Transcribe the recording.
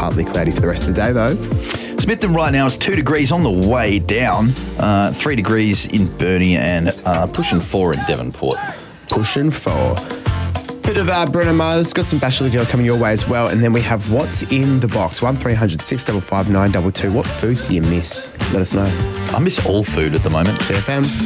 partly cloudy for the rest of the day, though. Smithton right now is 2 degrees on the way down, 3 degrees in Burnie and pushing 4 in Devonport. Pushing 4. Bit of Bruno Mars, got some Bachelor Girl coming your way as well. And then we have What's in the Box, 1300 655 922. What food do you miss? Let us know. I miss all food at the moment. CFM.